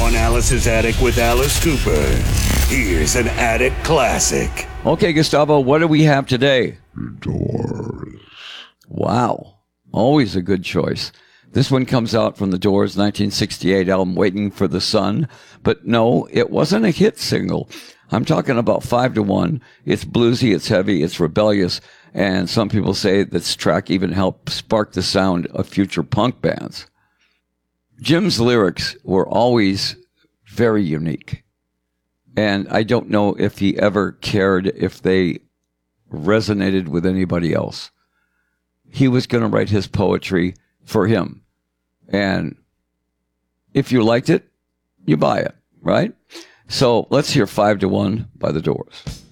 on Alice's Attic with Alice Cooper. Here's an Attic classic. Okay, Gustavo, what do we have today? Doors. Wow. Always a good choice. This one comes out from the Doors' 1968 album, Waiting for the Sun. But no, it wasn't a hit single. I'm talking about 5 to 1. It's bluesy, it's heavy, it's rebellious, and some people say this track even helped spark the sound of future punk bands. Jim's lyrics were always very unique. And I don't know if he ever cared if they resonated with anybody else. He was going to write his poetry for him. And if you liked it, you buy it, right? So let's hear 5 to 1 by the Doors.